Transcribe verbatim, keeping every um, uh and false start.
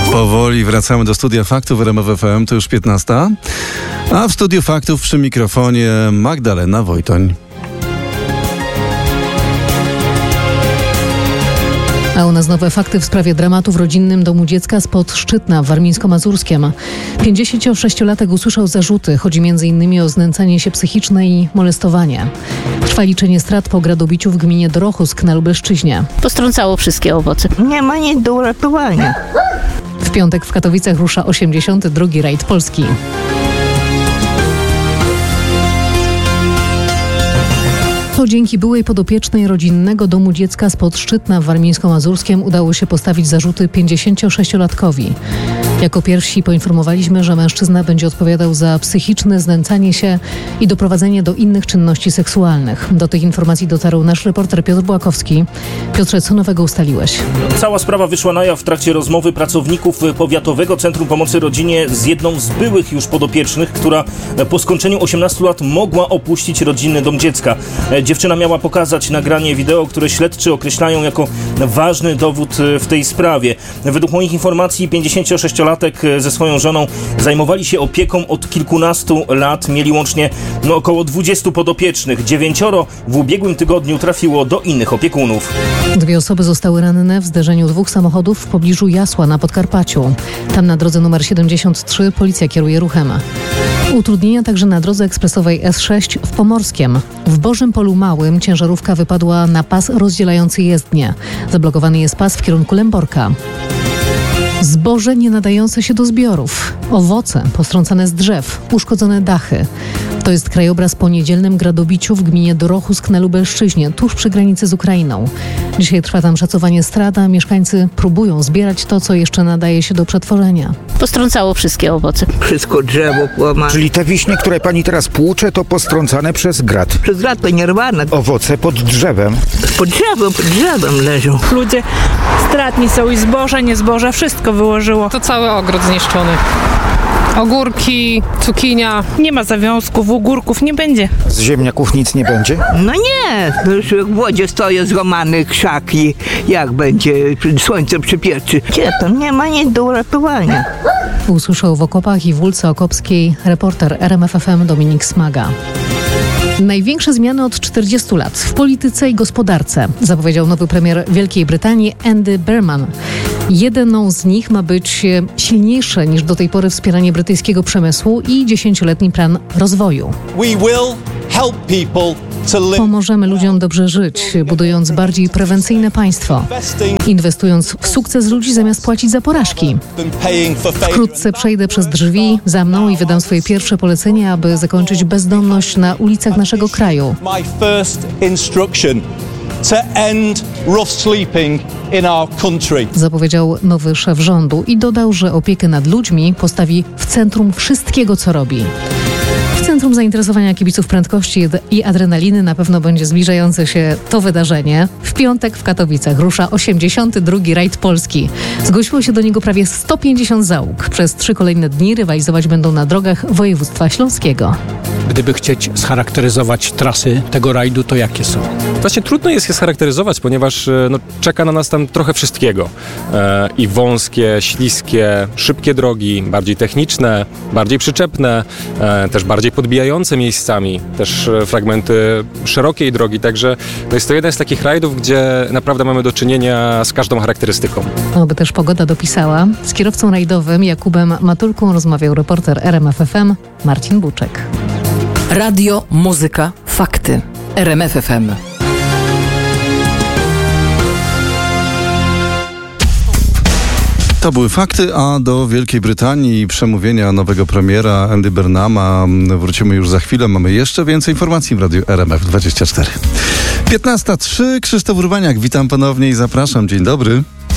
Powoli wracamy do Studia Faktów w R M F F M, to już piętnasta. A w Studiu Faktów przy mikrofonie Magdalena Wojtoń. A u nas nowe fakty w sprawie dramatu w rodzinnym domu dziecka spod Szczytna w Warmińsko-Mazurskiem. pięćdziesięciosześciolatek usłyszał zarzuty. Chodzi między innymi o znęcanie się psychiczne i molestowanie. Trwa liczenie strat po gradobiciu w gminie Dorochusk na Lubelszczyźnie. Postrącało wszystkie owoce. Nie ma nic do uratowania. W piątek w Katowicach rusza osiemdziesiąty drugi rajd Polski. To dzięki byłej podopiecznej rodzinnego domu dziecka spod Szczytna w Warmińsko-Mazurskiem udało się postawić zarzuty pięćdziesięciosześciolatkowi. Jako pierwsi poinformowaliśmy, że mężczyzna będzie odpowiadał za psychiczne znęcanie się i doprowadzenie do innych czynności seksualnych. Do tych informacji dotarł nasz reporter Piotr Błakowski. Piotrze, co nowego ustaliłeś? Cała sprawa wyszła na jaw w trakcie rozmowy pracowników Powiatowego Centrum Pomocy Rodzinie z jedną z byłych już podopiecznych, która po skończeniu osiemnastu lat mogła opuścić rodzinny dom dziecka. Dziewczyna miała pokazać nagranie wideo, które śledczy określają jako ważny dowód w tej sprawie. Według moich informacji pięćdziesięciosześciolatek ze swoją żoną zajmowali się opieką od kilkunastu lat. Mieli łącznie no, około dwudziestu podopiecznych. Dziewięcioro w ubiegłym tygodniu trafiło do innych opiekunów. Dwie osoby zostały ranne w zderzeniu dwóch samochodów w pobliżu Jasła na Podkarpaciu. Tam na drodze numer siedemdziesiąt trzy policja kieruje ruchem. Utrudnienia także na drodze ekspresowej S sześć w Pomorskiem. W Bożym Polu Małym ciężarówka wypadła na pas rozdzielający jezdnię. Zablokowany jest pas w kierunku Lęborka. Zboże nie nadające się do zbiorów, owoce postrącane z drzew, uszkodzone dachy. To jest krajobraz po niedzielnym gradobiciu w gminie Dorochusk na Lubelszczyźnie, tuż przy granicy z Ukrainą. Dzisiaj trwa tam szacowanie strat, a mieszkańcy próbują zbierać to, co jeszcze nadaje się do przetworzenia. Postrącało wszystkie owoce. Wszystko drzewo połamane. Czyli te wiśnie, które pani teraz płucze, to postrącane przez grat. Przez grat to nierwane. Owoce pod drzewem. Pod drzewem, pod drzewem leżą. Ludzie stratni są i zboże, nie zboże, wszystko wyłożyło. To cały ogród zniszczony. Ogórki, cukinia. Nie ma zawiązków, ogórków nie będzie. Z ziemniaków nic nie będzie? No nie, to już w wodzie stoją złamane krzaki. Jak będzie słońce przypieczy? Gdzie to? Nie ma nic do uratowania. Usłyszał w Okopach i w Wólce Okopskiej reporter R M F F M Dominik Smaga. Największe zmiany od czterdziestu lat w polityce i gospodarce, zapowiedział nowy premier Wielkiej Brytanii Andy Burnham. Jedną z nich ma być silniejsze niż do tej pory wspieranie brytyjskiego przemysłu i dziesięcioletni plan rozwoju. Pomożemy ludziom dobrze żyć, budując bardziej prewencyjne państwo, inwestując w sukces ludzi zamiast płacić za porażki. Wkrótce przejdę przez drzwi za mną i wydam swoje pierwsze polecenie, aby zakończyć bezdomność na ulicach naszego kraju. To end rough sleeping in our country. Zapowiedział nowy szef rządu i dodał, że opiekę nad ludźmi postawi w centrum wszystkiego, co robi. W centrum zainteresowania kibiców prędkości i adrenaliny na pewno będzie zbliżające się to wydarzenie. W piątek w Katowicach rusza osiemdziesiąty drugi rajd Polski. Zgłosiło się do niego prawie sto pięćdziesiąt załóg. Przez trzy kolejne dni rywalizować będą na drogach województwa śląskiego. Gdyby chcieć scharakteryzować trasy tego rajdu, to jakie są? Właśnie trudno jest je scharakteryzować, ponieważ no, czeka na nas tam trochę wszystkiego. E, I wąskie, śliskie, szybkie drogi, bardziej techniczne, bardziej przyczepne, e, też bardziej podbijające miejscami, też fragmenty szerokiej drogi, także no jest to jeden z takich rajdów, gdzie naprawdę mamy do czynienia z każdą charakterystyką. Oby też pogoda dopisała. Z kierowcą rajdowym Jakubem Matulką rozmawiał reporter R M F F M Marcin Buczek. Radio, muzyka, fakty. R M F F M. To były fakty, a do Wielkiej Brytanii i przemówienia nowego premiera Andy Burnhama wrócimy już za chwilę. Mamy jeszcze więcej informacji w Radiu R M F dwadzieścia cztery. piętnasta trzy, Krzysztof Urbaniak, witam ponownie i zapraszam. Dzień dobry.